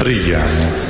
Preghiamo.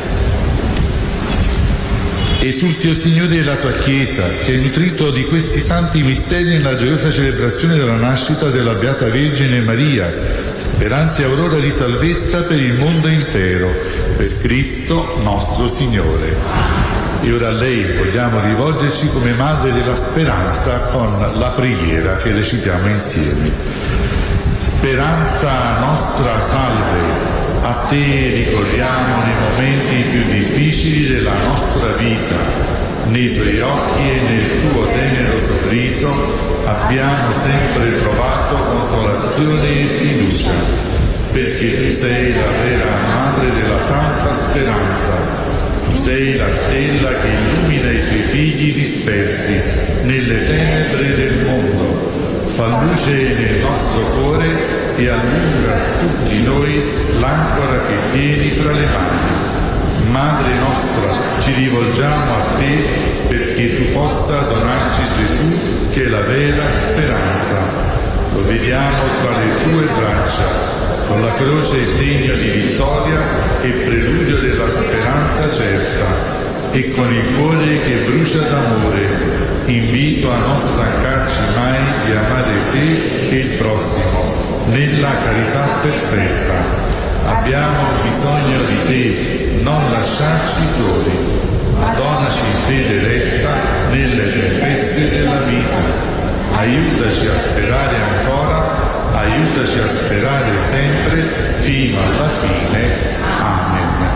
Esulti, o Signore, la tua Chiesa, che hai nutrito di questi santi misteri nella gioiosa celebrazione della nascita della Beata Vergine Maria, speranza e aurora di salvezza per il mondo intero, per Cristo nostro Signore. E ora a lei vogliamo rivolgerci come Madre della Speranza con la preghiera che recitiamo insieme. Speranza nostra, salve. A te ricorriamo nei momenti più difficili della nostra vita. Nei tuoi occhi e nel tuo tenero sorriso abbiamo sempre trovato consolazione e fiducia, perché tu sei la vera Madre della Santa Speranza. Tu sei la stella che illumina i tuoi figli dispersi nelle tenebre del mondo. Fa luce nel nostro cuore e allunga a tutti noi l'ancora che tieni fra le mani. Madre nostra, ci rivolgiamo a te perché tu possa donarci Gesù, che è la vera speranza. Lo vediamo tra le tue braccia, con la croce segno di vittoria e preludio della speranza certa, e con il cuore che brucia d'amore, invito a non stancarci mai di amare te e il prossimo, nella carità perfetta. Abbiamo bisogno di te, non lasciarci soli. Donaci fede retta nelle tempeste della vita. Aiutaci a sperare ancora, aiutaci a sperare sempre, fino alla fine. Amen.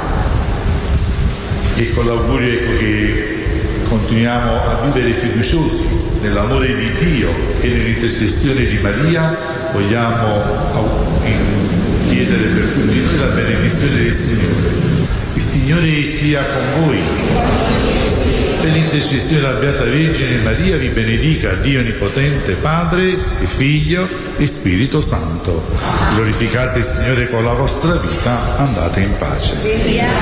E con l'augurio che continuiamo a vivere fiduciosi nell'amore di Dio e nell'intercessione di Maria, vogliamo chiedere per tutti noi la benedizione del Signore. Il Signore sia con voi. Per l'intercessione della Beata Vergine Maria vi benedica Dio Onnipotente, Padre e Figlio e Spirito Santo. Glorificate il Signore con la vostra vita, andate in pace.